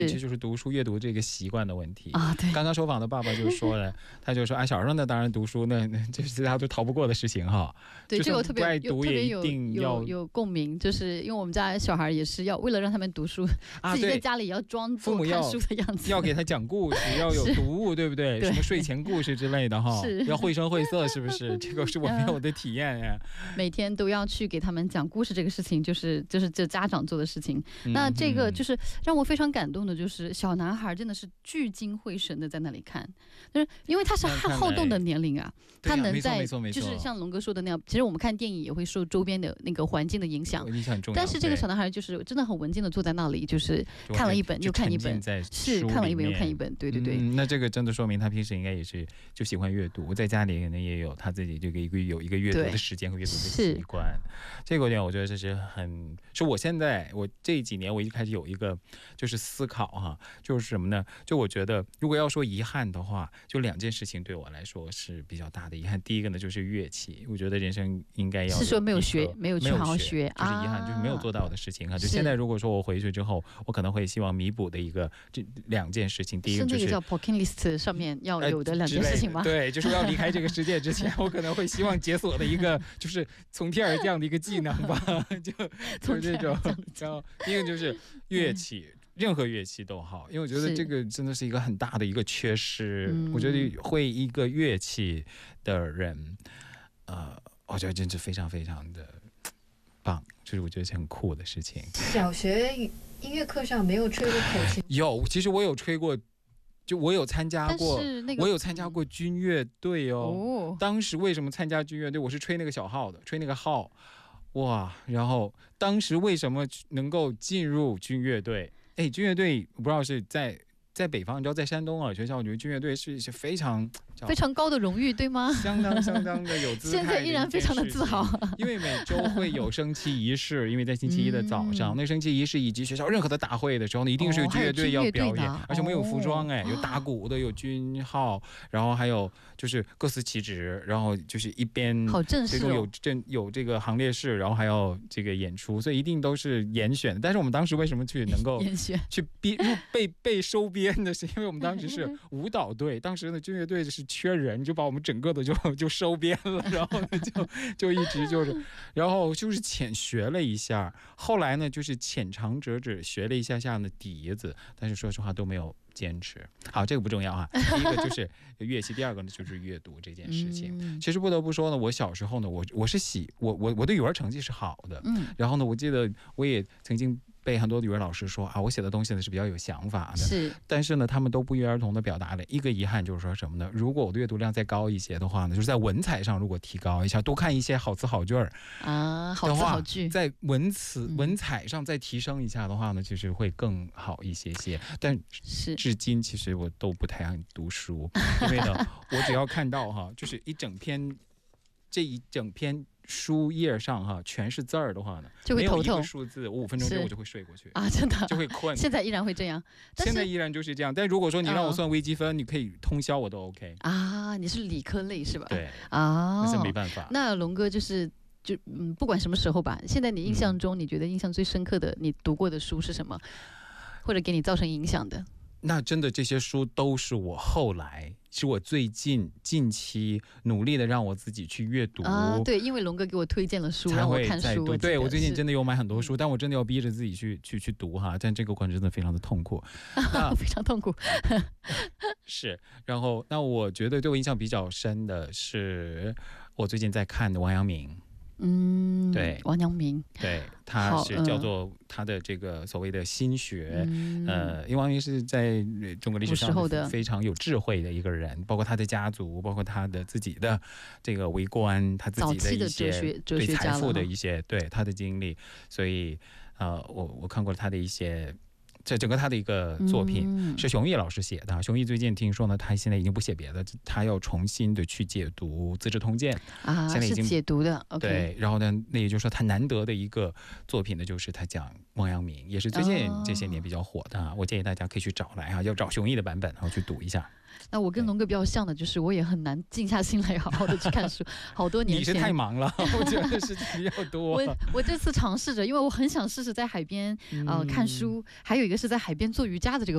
其实就是读书阅读这个习惯的问题啊。对， 刚刚受访的爸爸就说了，他就说啊，小时候呢当然读书，那这是大家都逃不过的事情哈。 对，这个我特别有共鸣，就是因为我们家小孩也是要为了让他们读书，自己在家里要装作看书的样子， 要给他讲故事，要有读物，对不对？什么睡前故事之类的哈，要绘声绘色，是不是？这个是我没有的体验呀。 每天都要去给他们讲故事，这个事情就是这家长做的事情。那这个就是让我非常感动的，就是小男孩真的是聚精会神的在那里看，就是因为他是好动的年龄啊，他能在就是像龙哥说的那样，其实我们看电影也会受周边的那个环境的影响，但是这个小男孩就是真的很文静的坐在那里，就是看了一本又看一本，是看了一本又看一本，对对对。 那这个真的说明他平时应该也是就喜欢阅读，在家里可能也有他自己这个有一个阅读的时间和阅读的习惯。这个点我觉得这是我现在我这几年我一开始有一个就是思考哈，就是什么呢？就我觉得如果要说遗憾的话，就2件事情对我来说是比较大的遗憾。第一个呢就是乐器，我觉得人生应该要是说没有去好好学， 就是遗憾，就是没有做到的事情哈。就现在如果说我回去之后，我可能会希望弥补的这2件事情。第一个就是那个叫 Poking List 上面要有的2件事情吗？ 对，就是要离开这个世界之前，我可能会希望解锁的一个就是从天而降的一个技能吧，就是这种。然后第一个就是乐器。任何乐器都好，因为我觉得这个真的是一个很大的一个缺失。我觉得会一个乐器的人，我觉得真是非常非常的棒，就是我觉得是很酷的事情。 小学音乐课上没有吹过口琴？ 有，其实我有吹过。就我有参加过军乐队哦。当时为什么参加军乐队？我是吹那个小号的，吹那个号，哇！然后当时为什么能够进入军乐队？军乐队我不知道是在北方，你知道在山东啊，学校我觉得军乐队是非常高的荣誉，对吗？ 相当的有姿态， 现在依然非常的自豪。 因为每周会有升旗仪式，因为在星期一的早上，那升旗仪式以及学校任何的大会的时候呢，一定是有军乐队要表演，而且我们有服装有打鼓的，有军号，然后还有就是各司其职，然后就是一边好正式有这个行列式，然后还有这个演出，所以一定都是严选的。但是我们当时为什么去能够去被收编的，是因为我们当时是舞蹈队，当时的军乐队是缺人，就把我们整个的就收编了，然后呢就一直就是，然后就是浅学了一下，后来呢就是浅尝辄止学了一下的笛子，但是说实话都没有坚持。好，这个不重要哈。第一个就是乐器，第二个呢就是阅读这件事情。其实不得不说呢，我小时候呢，我是我的语文成绩是好的，然后呢，我记得我也曾经被很多语文老师说啊，我写的东西呢是比较有想法的， 是， 但是呢，他们都不约而同的表达了一个遗憾，就是说什么呢？如果我的阅读量再高一些的话呢，就是在文采上如果提高一下，多看一些好词好句啊，好词好句， 在文采上再提升一下的话呢，其实会更好一些。但是至今其实我都不太爱读书，因为呢，我只要看到就是这一整篇书页上全是字儿的话呢， 就会头痛。 没有一个数字，我5分钟之后我就会睡过去啊，真的就会困。 现在依然会这样， 现在依然就是这样。但如果说你让我算微积分，你可以通宵我都 OK 啊。你是理科类是吧？ 对啊， 那是没办法。 那龙哥不管什么时候吧，现在你印象中，你觉得印象最深刻的你读过的书是什么，或者给你造成影响的？ 那真的这些书都是我后来，是我最近期努力的让我自己去阅读啊。对，因为龙哥给我推荐了书，让我看书。 对，我最近真的有买很多书，但我真的要逼着自己去读哈。但这个过程真的非常的痛苦， 非常痛苦。 是，然后那我觉得对我印象比较深的是我最近在看的王阳明。对， 王阳明， 对，他是叫做他的这个所谓的心学，因为王阳明是在中国历史上非常有智慧的一个人，包括他的家族，包括他的自己的这个为官，他自己的一些对财富的一些对他的经历，所以我看过他的一些。这整个他的一个作品是熊毅老师写的。熊毅最近听说呢，他现在已经不写别的，他要重新的去解读《资治通鉴》 啊，现在已经是解读的。 对，然后呢，那也就是说他难得的一个作品呢，就是他讲王阳明，也是最近这些年比较火的。我建议大家可以去找来要找熊毅的版本，然后去读一下。 那我跟龙哥比较像的就是，我也很难静下心来好好的去看书。好多年前你是太忙了，我觉得事情比较多。 我这次尝试着，因为我很想试试在海边看书，还有一个是在海边做瑜伽的这个。